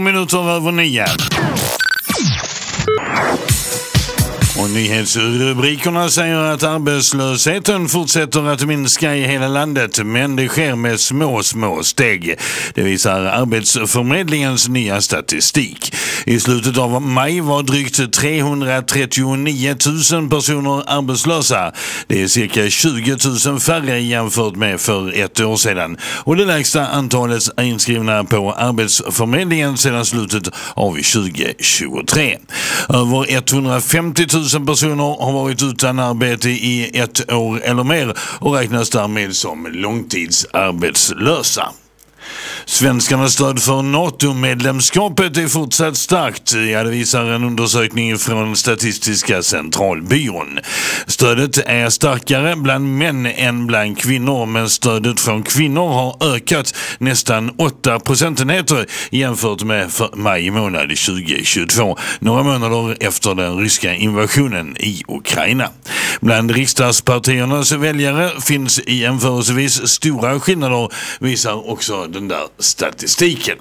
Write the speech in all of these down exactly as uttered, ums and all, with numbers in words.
Minuter över nio. Och nyhetsrubrikerna säger att arbetslösheten fortsätter att minska i hela landet, men det sker med små, små steg. Det visar Arbetsförmedlingens nya statistik. I slutet av maj var drygt trehundratrettionio tusen personer arbetslösa. Det är cirka tjugo tusen färre jämfört med för ett år sedan. Och det lägsta antalet inskrivna på Arbetsförmedlingen sedan slutet av tjugohundratjugotre. Över etthundrafemtio tusen personer har varit utan arbete i ett år eller mer och räknas därmed som långtidsarbetslösa. Svenskarnas stöd för NATO-medlemskapet är fortsatt starkt. Ja, det visar en undersökning från Statistiska centralbyrån. Stödet är starkare bland män än bland kvinnor, men stödet från kvinnor har ökat nästan åtta procentenheter jämfört med maj månad tjugohundratjugotvå, några månader efter den ryska invasionen i Ukraina. Bland riksdagspartiernas väljare finns i jämförelsevis stora skillnader, visar också den där statistiken.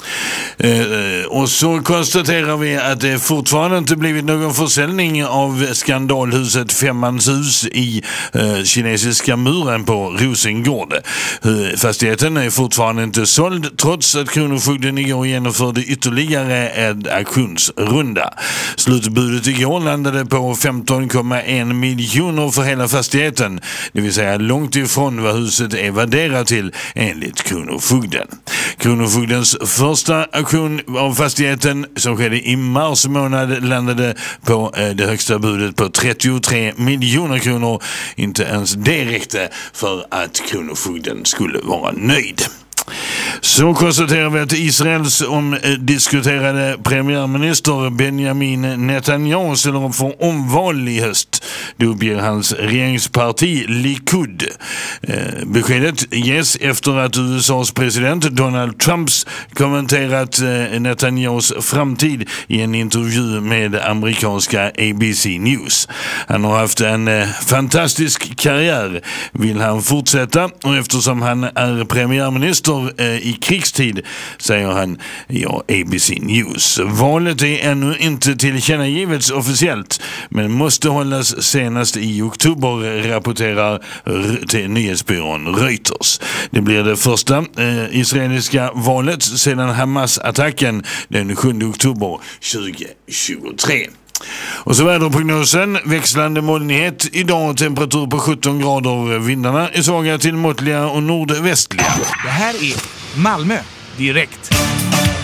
Eh, och så konstaterar vi att det fortfarande inte blivit någon försäljning av skandalhuset Femmanshus i eh, kinesiska muren på Rosengård. Eh, fastigheten är fortfarande inte såld trots att Kronofogden igår genomförde ytterligare en auktionsrunda. Slutbudet igår landade på femton komma en miljoner för hela fastigheten, det vill säga långt ifrån vad huset är värderat till enligt Kronofogden. Kronofogdens första auktion av fastigheten som skedde i mars månad landade på eh, det högsta budet på trettiotre miljoner kronor. Inte ens det räckte för att Kronofogden skulle vara nöjd. Så konstaterar vi att Israels omdiskuterade premiärminister Benjamin Netanyahu ställer upp för omval i höst. Då blir hans regeringsparti Likud. Eh, beskedet ges efter att U S A:s president Donald Trumps kommenterat eh, Netanyahus framtid i en intervju med amerikanska A B C News. Han har haft en eh, fantastisk karriär, vill han fortsätta, och eftersom han är premiärminister eh, i krigstid, säger han ja, A B C News. Valet är ännu inte tillkännagivits officiellt, men måste hållas senast i oktober, rapporterar r- till nyhetsbyrån Reuters. Det blir det första eh, israeliska valet sedan Hamas-attacken den sjunde oktober tjugohundratjugotre. Och så väderprognosen, växlande molnighet idag, temperatur på sjutton grader, vindarna är svaga till måttliga och nordvästliga. Det här är Malmö direkt.